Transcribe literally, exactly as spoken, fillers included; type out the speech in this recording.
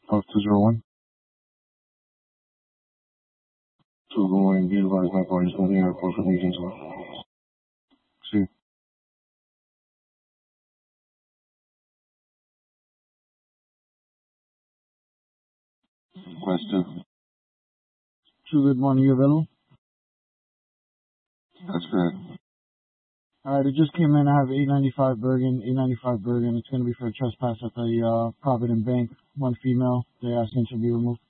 House two zero one. two good morning, be advised my party is going to the airport for meetings. See. Quest two. Two, good morning, you available? That's correct. Alright, it just came in. I have eight ninety-five Bergen, eight ninety-five Bergen. It's going to be for a trespass at the uh, Provident Bank. One female. They asked me to be removed.